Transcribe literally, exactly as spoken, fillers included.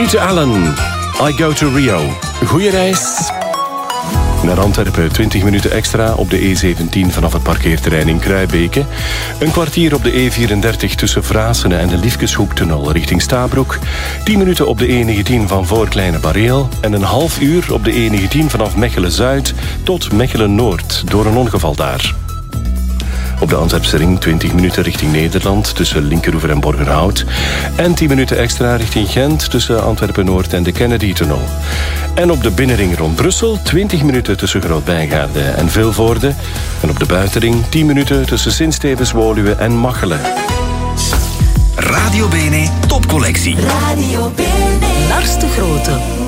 Peter Allen, I Go to Rio. Goeie reis. Naar Antwerpen, twintig minuten extra op de E zeventien vanaf het parkeerterrein in Kruibeke. Een kwartier op de E vierendertig tussen Vrasene en de Liefkeshoektunnel richting Stabroek. tien minuten op de E negentien van voor Kleine Bareel. En een half uur op de E negentien vanaf Mechelen-Zuid tot Mechelen-Noord door een ongeval daar. Op de Antwerpse ring twintig minuten richting Nederland tussen Linkeroever en Borgerhout. En tien minuten extra richting Gent tussen Antwerpen-Noord en de Kennedy-tunnel. En op de binnenring rond Brussel twintig minuten tussen Groot-Bijgaarde en Vilvoorde. En op de buitenring tien minuten tussen Sint-Stevens, Woluwe en Machelen. Radio Bene Topcollectie. Radio Bene. Lars de Grote.